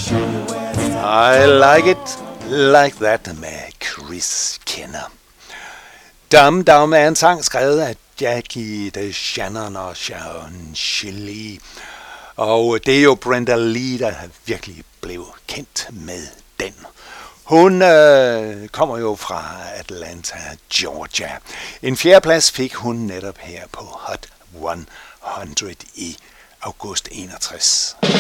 I Like It Like That med Chris Kenner. Dum Dum er en sang skrevet af Jackie DeShannon og Sharon Shelley. Og det er jo Brenda Lee, der virkelig blev kendt med den. Hun kommer jo fra Atlanta, Georgia. En fjerdeplads fik hun netop her på Hot 100 i august 61.